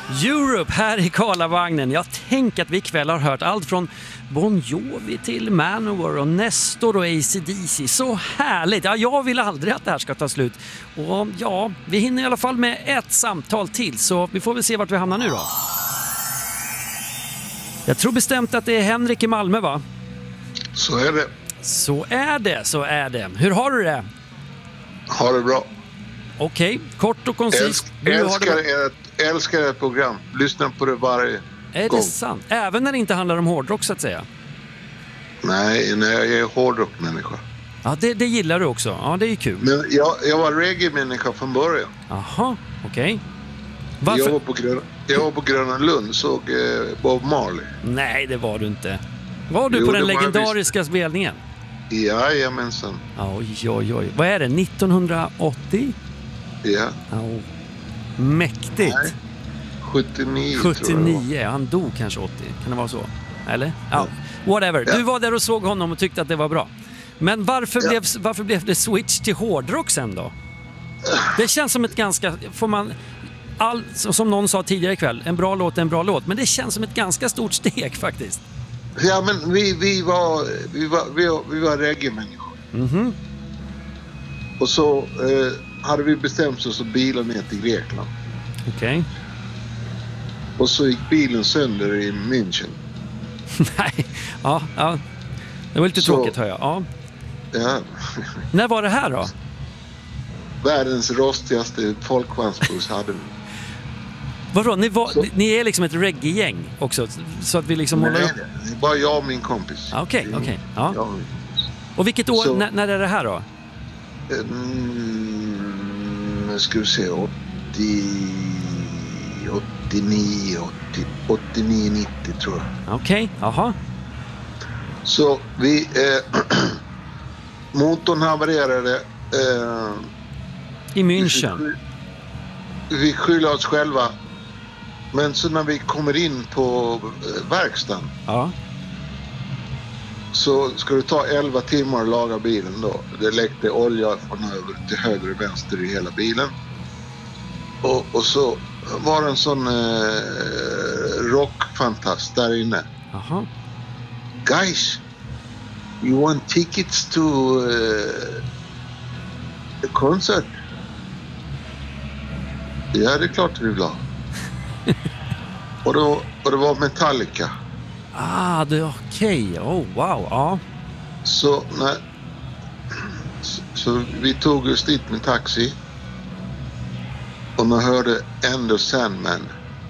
Europe här i Karlavagnen. Jag tänker att vi ikväll har hört allt från Bon Jovi till Manowar och Nestor och AC/DC. Så härligt! Ja, jag vill aldrig att det här ska ta slut. Och ja, vi hinner i alla fall med ett samtal till, så vi får väl se vart vi hamnar nu då. Jag tror bestämt att det är Henrik i Malmö, va? Så är det. Så är det. Hur har du det? Har det bra. Okej, kort och koncist. Älskar ett program. Lyssnar på det varje gång. Är det sant? Även när det inte handlar om hårdrock, så att säga? Nej, jag är hårdrockmänniska. Ja, det gillar du också. Ja, det är ju kul. Men jag var reggae-människa från början. Jaha, okej. Jag var på Gröna Lund, såg Bob Marley. Nej, det var du inte. Var du på den legendariska spelningen? Jajamensan. Oj. Vad är det? 1980? Ja. Mäktigt. Nej, 79 tror jag. Han dog kanske 80. Kan det vara så? Eller? Ja. Whatever. Du var där och såg honom och tyckte att det var bra. Men varför blev det switch till hårdrock sen då? Det känns som ett ganska... som någon sa tidigare ikväll, en bra låt är en bra låt. Men det känns som ett ganska stort steg faktiskt. Ja, men vi var reggae-människor. Mhm. Och så hade vi bestämt oss att bila ner till Grekland. Okej. Och så gick bilen sönder i München. Nej, ja. Det var lite tråkigt, hör jag. Ja. När var det här då? Världens rostigaste folkvagnsbuss hade vi. Vadå? Ni är liksom ett reggae-gäng också? Så att vi liksom håller upp... Det är bara jag och min kompis. Okej. Ja. Och vilket år, så, när är det här då? Ska vi se, 89, 90 tror jag. Okej, jaha. Så vi... motorn havererade... I München. Vi skyller oss själva. Men så när vi kommer in på verkstaden... Ja. Så ska det ta 11 timmar att laga bilen då. Det läckte olja från över till höger och vänster i hela bilen. Och så var det en sån rockfantast där inne. Aha. Guys, you want tickets to the concert? Ja, det är klart vi vill ha. och det var Metallica. Det är okej. Oh, wow. Ja. Så vi tog oss dit med taxi. Och man hörde Enter Sandman.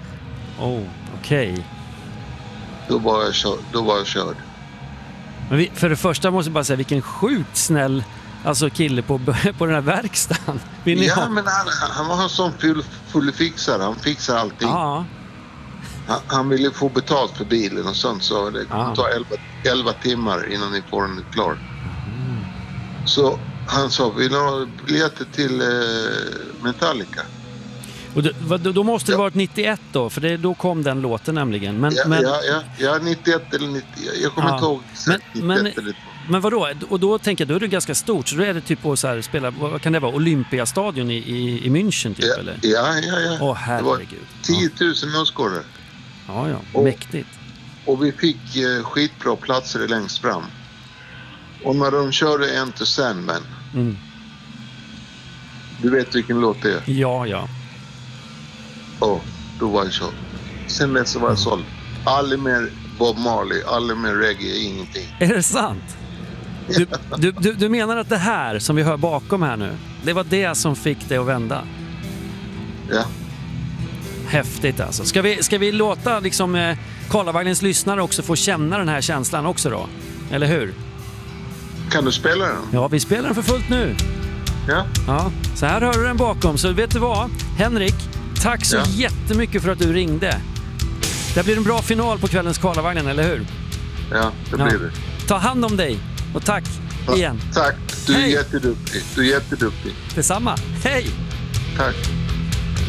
Okej. Då var jag körd. Men för det första måste jag bara säga, vilken sjukt snäll kille på den här verkstaden. Men han var en sån fullfixare. Han fixar allting. Ja. Han ville få betalt för bilen och sånt, så det kommer ta 11 timmar innan ni får den klar. Så han sa, vill ha biljetter till Metallica? Och då måste det varit 91 då, för då kom den låten nämligen. Ja, 91 eller 90, jag kommer inte ihåg. Men vadå? Och då tänker jag, då är det ganska stort, så då är det typ på så här, vad kan det vara? Olympiastadion i München typ, eller? Ja. Herregud. Det var 10 000 åskådare. Ja, mäktigt. Och vi fick skitbra platser längst fram. Och när de körde Enter Sandman. Du vet vilken låt det är? Ja. Då var jag så. Sen dess var jag såld. Aldrig mer Bob Marley, aldrig mer reggae, ingenting. Är det sant? Du menar att det här som vi hör bakom här nu, det var det som fick dig att vända? Ja. Häftigt alltså. Ska vi låta liksom Karlavagnens lyssnare också få känna den här känslan också då? Eller hur? Kan du spela den? Ja, vi spelar den för fullt nu. Ja, så här hör du den bakom. Så vet du vad, Henrik, tack så jättemycket för att du ringde. Det blir en bra final på kvällens Karlavagnen, eller hur? Ja, det blir det. Ta hand om dig och tack igen. Tack, du är jätteduktig. Du är jätteduktig. Detsamma, hej! Tack.